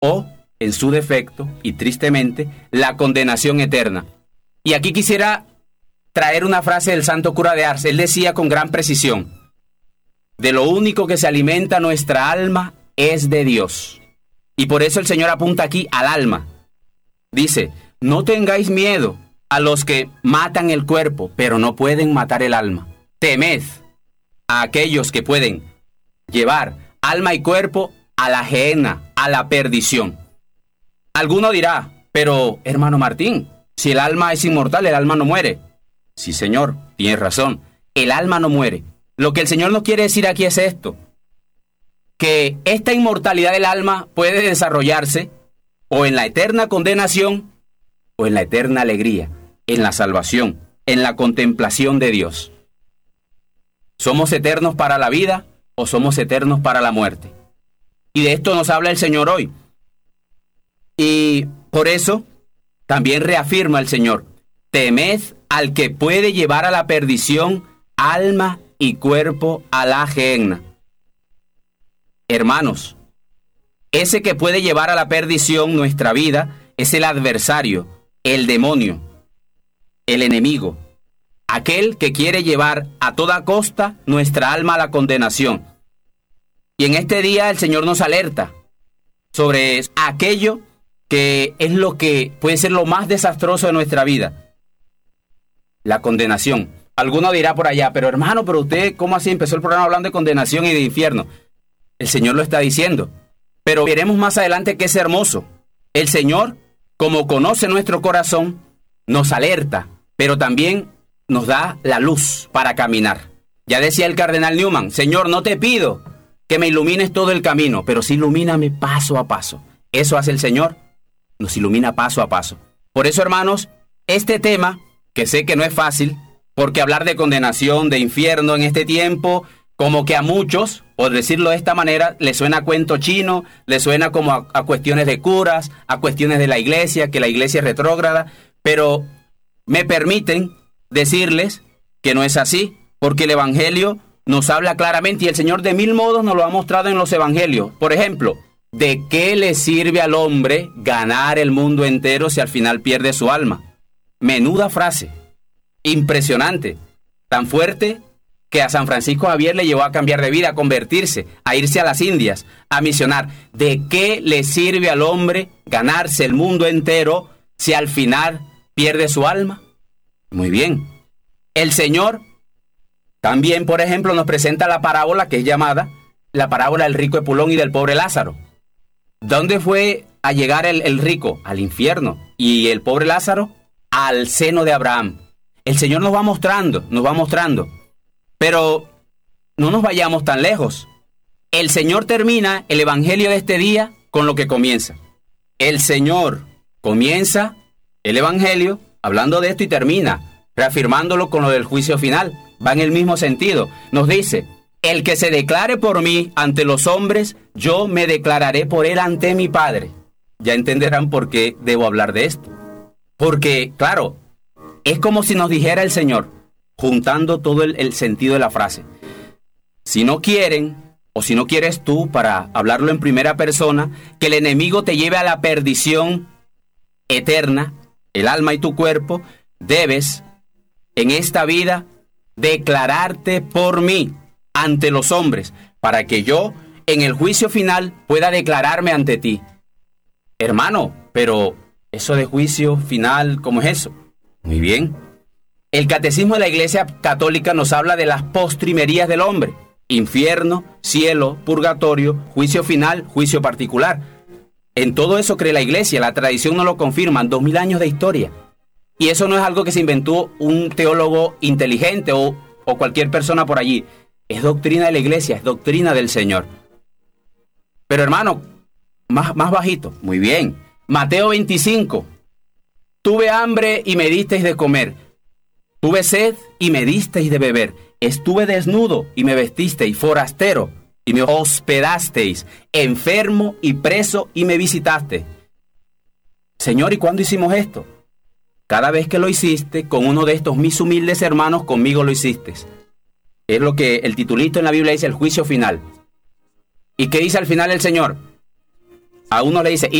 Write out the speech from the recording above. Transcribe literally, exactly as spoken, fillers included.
o, en su defecto, y tristemente, la condenación eterna. Y aquí quisiera traer una frase del santo cura de Ars. Él decía con gran precisión: de lo único que se alimenta nuestra alma es de Dios. Y por eso el Señor apunta aquí al alma. Dice: no tengáis miedo a los que matan el cuerpo, pero no pueden matar el alma. Temed a aquellos que pueden llevar alma y cuerpo a la gehenna, a la perdición. Alguno dirá: pero hermano Martín, si el alma es inmortal, el alma no muere. Sí, señor, tienes razón, el alma no muere. Lo que el Señor nos quiere decir aquí es esto: que esta inmortalidad del alma puede desarrollarse o en la eterna condenación o en la eterna alegría, en la salvación, en la contemplación de Dios. ¿Somos eternos para la vida o somos eternos para la muerte? Y de esto nos habla el Señor hoy. Y por eso también reafirma el Señor: temed al que puede llevar a la perdición alma y cuerpo a la gehenna. Hermanos, ese que puede llevar a la perdición nuestra vida es el adversario, el demonio, el enemigo, aquel que quiere llevar a toda costa nuestra alma a la condenación. Y en este día el Señor nos alerta sobre aquello que es lo que puede ser lo más desastroso de nuestra vida: la condenación. Alguno dirá por allá: pero hermano, pero usted, ¿cómo así empezó el programa hablando de condenación y de infierno? El Señor lo está diciendo, pero veremos más adelante que es hermoso. El Señor, como conoce nuestro corazón, nos alerta, pero también nos da la luz para caminar. Ya decía el cardenal Newman: Señor, no te pido que me ilumines todo el camino, pero sí ilumíname paso a paso. Eso hace el Señor, nos ilumina paso a paso. Por eso, hermanos, este tema, que sé que no es fácil, porque hablar de condenación, de infierno en este tiempo, como que a muchos, por decirlo de esta manera, le suena a cuento chino, le suena como a, a cuestiones de curas, a cuestiones de la iglesia, que la iglesia es retrógrada, pero me permiten decirles que no es así, porque el Evangelio nos habla claramente, y el Señor de mil modos nos lo ha mostrado en los Evangelios. Por ejemplo, ¿de qué le sirve al hombre ganar el mundo entero si al final pierde su alma? Menuda frase, impresionante, tan fuerte que a San Francisco Javier le llevó a cambiar de vida, a convertirse, a irse a las Indias, a misionar. ¿De qué le sirve al hombre ganarse el mundo entero si al final pierde su alma? Muy bien. El Señor también, por ejemplo, nos presenta la parábola que es llamada la parábola del rico Epulón y del pobre Lázaro. ¿Dónde fue a llegar el, el rico? Al infierno. ¿Y el pobre Lázaro? Al seno de Abraham. El Señor nos va mostrando, nos va mostrando. Pero no nos vayamos tan lejos. El Señor termina el Evangelio de este día con lo que comienza. El Señor comienza el Evangelio hablando de esto y termina reafirmándolo con lo del juicio final. Va en el mismo sentido. Nos dice: el que se declare por mí ante los hombres, yo me declararé por él ante mi Padre. Ya entenderán por qué debo hablar de esto. Porque, claro, es como si nos dijera el Señor, juntando todo el, el sentido de la frase: si no quieren, o si no quieres tú, para hablarlo en primera persona, que el enemigo te lleve a la perdición eterna, el alma y tu cuerpo, debes, en esta vida, declararte por mí ante los hombres, para que yo, en el juicio final, pueda declararme ante ti. Hermano, pero eso de juicio final, ¿cómo es eso? Muy bien. El Catecismo de la Iglesia Católica nos habla de las postrimerías del hombre: infierno, cielo, purgatorio, juicio final, juicio particular. En todo eso cree la Iglesia, la tradición nos lo confirma, dos mil años de historia. Y eso no es algo que se inventó un teólogo inteligente o, o cualquier persona por allí. Es doctrina de la Iglesia, es doctrina del Señor. Pero hermano, más, más bajito, muy bien. Mateo veinticinco. Tuve hambre y me disteis de comer. Tuve sed y me disteis de beber. Estuve desnudo y me vestisteis, forastero y me hospedasteis, enfermo y preso y me visitaste. Señor, ¿y cuándo hicimos esto? Cada vez que lo hiciste con uno de estos mis humildes hermanos, conmigo lo hiciste. Es lo que el titulito en la Biblia dice: el juicio final. ¿Y qué dice al final el Señor? A uno le dice,